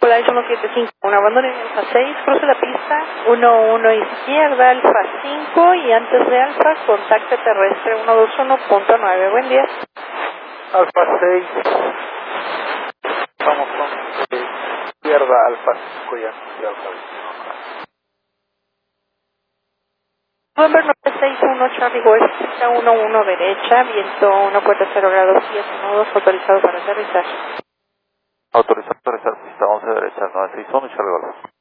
Flight 175, un abandono en Alfa 6, cruce la pista, 11 izquierda, Alfa 5 y antes de Alfa, contacto terrestre 121.9. Buen día. Alfa 6, vamos con izquierda, Alfa 5 y antes de Alfa 21. November 961 Charlie West, pista 11 derecha, viento 1.0 grados 7 nudos, autorizado para aterrizar. Autorizado a aterrizar pista 11 derecha, 961 Charlie Golf.